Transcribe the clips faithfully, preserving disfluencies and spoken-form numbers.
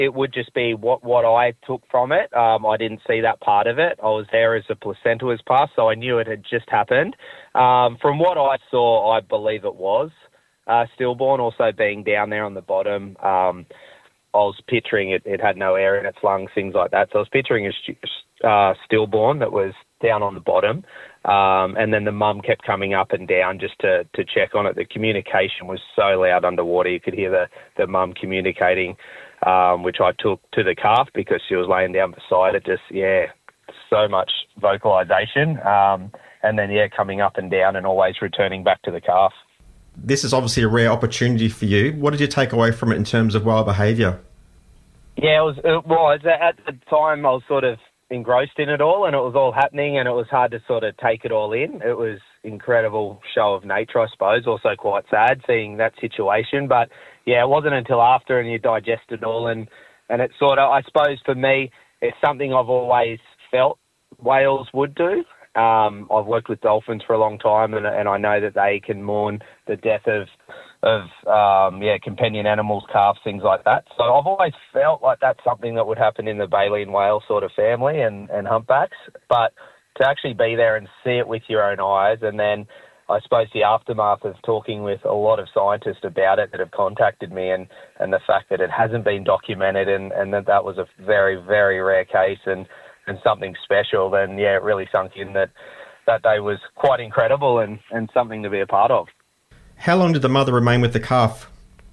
It would just be what, what I took from it. Um, I didn't see that part of it. I was there as the placenta was passed, so I knew it had just happened. Um, from what I saw, I believe it was uh, stillborn, also being down there on the bottom. Um, I was picturing it, it had no air in its lungs, things like that. So I was picturing a uh, stillborn that was down on the bottom. Um, and then the mum kept coming up and down just to, to check on it. The communication was so loud underwater. You could hear the, the mum communicating, um, which I took to the calf because she was laying down beside it. Just, yeah, so much vocalisation. Um, and then, yeah, coming up and down and always returning back to the calf. This is obviously a rare opportunity for you. What did you take away from it in terms of wild behaviour? Yeah, it was, it was. At the time, I was sort of engrossed in it all, and it was all happening, and it was hard to sort of take it all in. It was incredible show of nature, I suppose. Also quite sad seeing that situation, but yeah, it wasn't until after and you digest it all, and and it sort of, I suppose for me, it's something I've always felt whales would do. Um, I've worked with dolphins for a long time, and and I know that they can mourn the death of of um, yeah companion animals, calves, things like that. So I've always felt like that's something that would happen in the baleen whale sort of family and, and humpbacks. But to actually be there and see it with your own eyes, and then I suppose the aftermath of talking with a lot of scientists about it that have contacted me, and, and the fact that it hasn't been documented, and, and that that was a very, very rare case and, and something special, then yeah, it really sunk in that that day was quite incredible and, and something to be a part of. How long did the mother remain with the calf?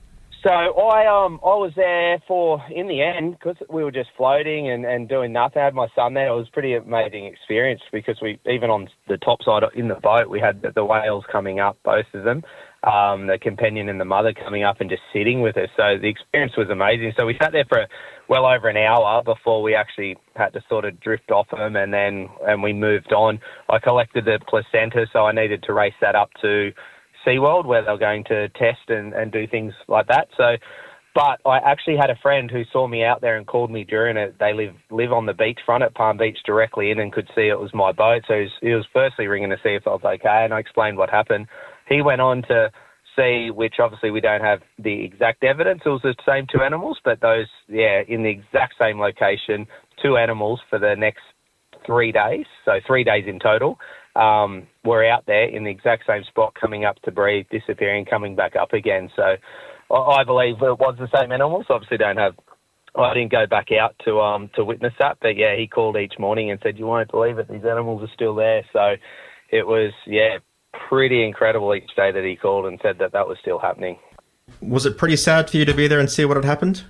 So I um I was there for, in the end, because we were just floating and, and doing nothing. I had my son there. It was a pretty amazing experience because we, even on the top side in the boat, we had the, the whales coming up, both of them, um, the companion and the mother coming up and just sitting with us. So the experience was amazing. So we sat there for well over an hour before we actually had to sort of drift off them, and then and we moved on. I collected the placenta, so I needed to race that up to SeaWorld where they were going to test and, and do things like that. So, but I actually had a friend who saw me out there and called me during it. They live live on the beachfront at Palm Beach directly in and could see it was my boat. So he was, he was firstly ringing to see if I was okay, and I explained what happened. He went on to see, which obviously we don't have the exact evidence, it was the same two animals, but those, yeah, in the exact same location, two animals for the next three days, so three days in total. Um, were out there in the exact same spot, coming up to breathe, disappearing, coming back up again. So I believe it was the same animals. Obviously don't have, I didn't go back out to um to witness that, but yeah, he called each morning and said, you won't believe it, these animals are still there. So it was, yeah, pretty incredible each day that he called and said that that was still happening. Was it pretty sad for you to be there and see what had happened?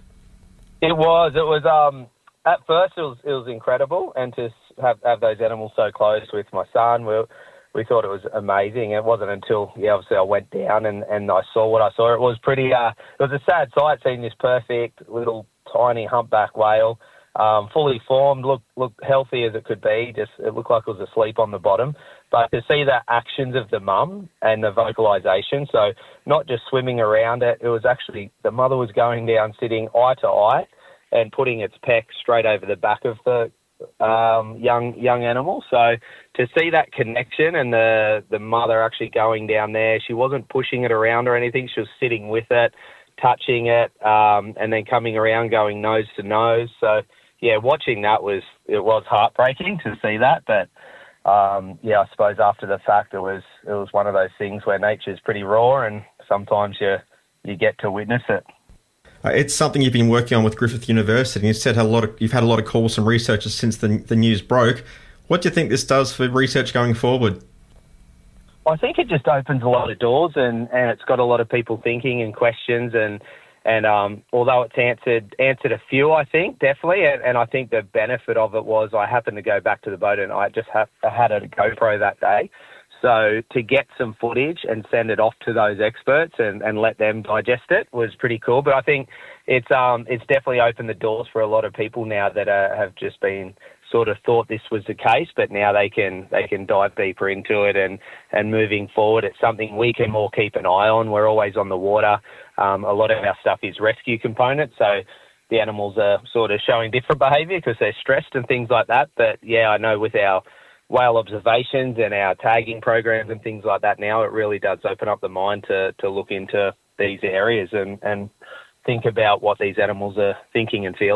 It was. It was, um, at first it was, it was incredible, and to have, have those animals so close with my son, we we thought it was amazing. It wasn't until, yeah, obviously I went down and, and I saw what I saw. It was pretty, uh, it was a sad sight seeing this perfect little tiny humpback whale, um, fully formed, looked looked healthy as it could be. Just it looked like it was asleep on the bottom. But to see the actions of the mum and the vocalisation, so not just swimming around it, it was actually the mother was going down, sitting eye to eye, and putting its peck straight over the back of the um, young young animal. So to see that connection and the, the mother actually going down there, she wasn't pushing it around or anything. She was sitting with it, touching it, um, and then coming around going nose to nose. So, yeah, watching that was, it was heartbreaking to see that. But, um, yeah, I suppose after the fact, it was it was one of those things where nature's pretty raw and sometimes you you get to witness it. Uh, it's something you've been working on with Griffith University. You said a lot of, you've had a lot of calls from researchers since the, the news broke. What do you think this does for research going forward? I think it just opens a lot of doors, and, and it's got a lot of people thinking and questions, and and um, although it's answered answered a few, I think, definitely, and, and I think the benefit of it was I happened to go back to the boat and I just have, I had a GoPro that day. So to get some footage and send it off to those experts and, and let them digest it was pretty cool. But I think it's um it's definitely opened the doors for a lot of people now that uh, have just been sort of thought this was the case, but now they can they can dive deeper into it, and, and moving forward, it's something we can more keep an eye on. We're always on the water. Um, a lot of our stuff is rescue components, so the animals are sort of showing different behaviour because they're stressed and things like that. But yeah, I know with our whale observations and our tagging programs and things like that now, it really does open up the mind to, to look into these areas and, and think about what these animals are thinking and feeling.